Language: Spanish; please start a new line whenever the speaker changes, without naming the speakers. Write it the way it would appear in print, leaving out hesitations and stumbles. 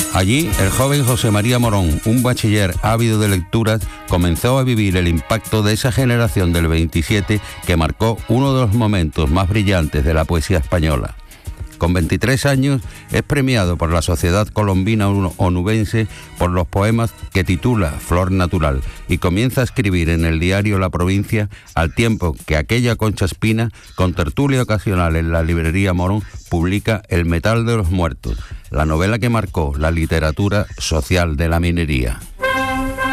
Allí, el joven José María Morón, un bachiller ávido de lecturas, comenzó a vivir el impacto de esa generación del 27 que marcó uno de los momentos más brillantes de la poesía española. Con 23 años es premiado por la Sociedad Colombina Onubense por los poemas que titula Flor Natural y comienza a escribir en el diario La Provincia al tiempo que aquella Concha Espina, con tertulia ocasional en la librería Morón, publica El Metal de los Muertos, la novela que marcó la literatura social de la minería.